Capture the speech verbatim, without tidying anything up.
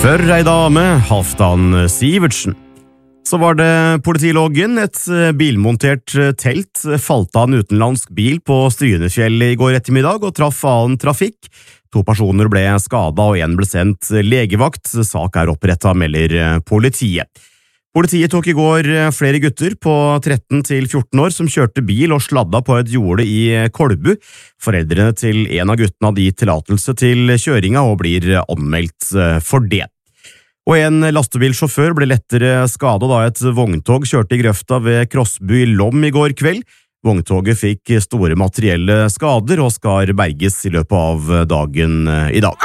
For ei dame, Halvdan Sivertsen. Så var det politiloggen. Et bilmontert telt falt av en utenlandsk bil på Strynefjell i går ettermiddag og traff annen trafikk. To personer ble skadet og en ble sendt legevakt. Sak er opprettet, melder politiet. Politiet tok i går flere gutter på tretten til fjorten år som kjørte bil og sladda på et jorde i Kolbu. Foreldrene til en av guttene hadde gitt tillatelse til kjøringa og blir anmeldt for det. Og en lastebilsjåfør ble lettere skadet da et vogntog kjørte i grøfta ved Krossbu i Lom i går kveld. Vogntoget fikk store materielle skader og skal berges i løpet av dagen i dag.